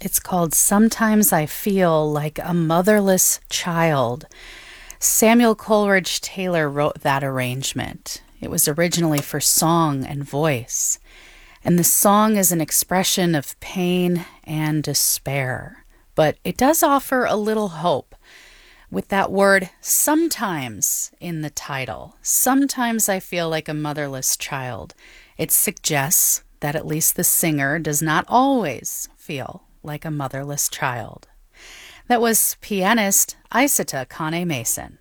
It's called Sometimes I Feel Like a Motherless Child. Samuel Coleridge Taylor wrote that arrangement. It was originally for song and voice, and the song is an expression of pain and despair. But it does offer a little hope with that word sometimes in the title. Sometimes I feel like a motherless child. It suggests that at least the singer does not always feel like a motherless child. That was pianist Isata Kane Mason.